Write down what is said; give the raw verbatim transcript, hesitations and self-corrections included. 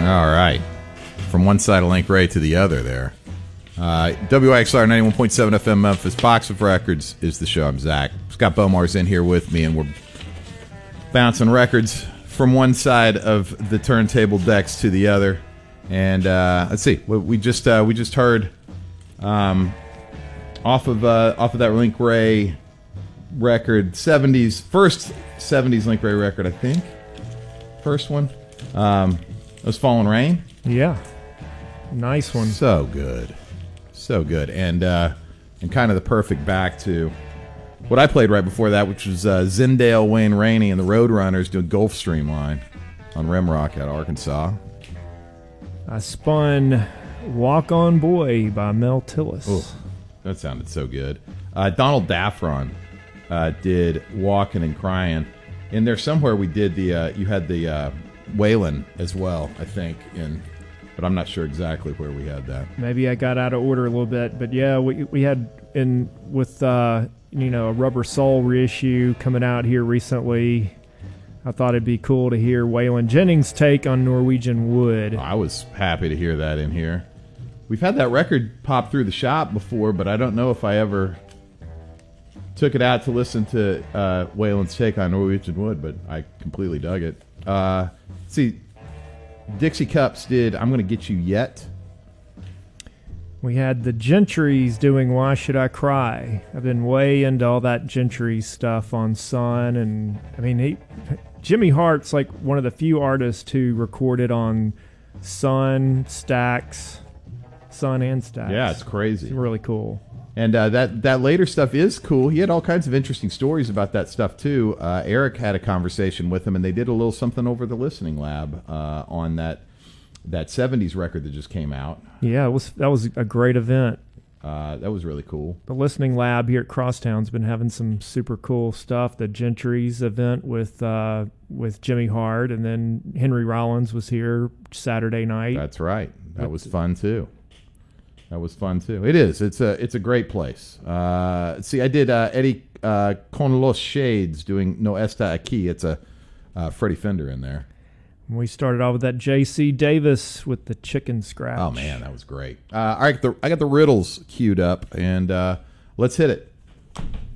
All right. From one side of Link Ray to the other there. Uh, W I X R ninety-one point seven F M Memphis, Box of Records is the show. I'm Zach. Scott Bomar's in here with me, and we're bouncing records from one side of the turntable decks to the other. And uh, let's see, we just uh, we just heard um, off of uh, off of that Link Ray record, seventies first seventies Link Ray record, I think. First one. Um, it was Fallen Rain. Yeah, nice one. So good, so good, and uh, and kind of the perfect back to what I played right before that, which was uh, Zendale, Wayne Rainey, and the Roadrunners doing Gulfstream Line on Rimrock out of Arkansas. I spun Walk On Boy by Mel Tillis. Oh, that sounded so good. Uh, Donald Daffron uh, did Walking and Crying. In there somewhere we did the, uh, you had the uh, Waylon as well, I think, in, but I'm not sure exactly where we had that. Maybe I got out of order a little bit, but yeah, we we had in with uh, you know a Rubber Soul reissue coming out here recently. I thought it'd be cool to hear Waylon Jennings' take on Norwegian Wood. I was happy to hear that in here. We've had that record pop through the shop before, but I don't know if I ever took it out to listen to uh, Waylon's take on Norwegian Wood, but I completely dug it. Uh, see, Dixie Cups did I'm Gonna Get You Yet. We had the Gentrys doing Why Should I Cry. I've been way into all that Gentry stuff on Sun, and I mean, he, Jimmy Hart's like one of the few artists who recorded on Sun, Stax, Sun and Stax. Yeah, it's crazy. It's really cool. And uh, that, that later stuff is cool. He had all kinds of interesting stories about that stuff, too. Uh, Eric had a conversation with him, and they did a little something over the Listening Lab uh, on that that seventies record that just came out. Yeah, it was that was a great event. Uh, that was really cool. The Listening Lab here at Crosstown's been having some super cool stuff. The Gentry's event with uh, with Jimmy Hart, and then Henry Rollins was here Saturday night. That's right. That was fun, too. That was fun too. It is. It's a. It's a great place. Uh, see, I did uh, Eddie uh, Con Los Shades doing No Esta Aquí. It's a uh, Freddie Fender in there. We started off with that J C Davis with the Chicken Scratch. Oh man, that was great. Uh, I got the I got the riddles queued up, and uh, let's hit it.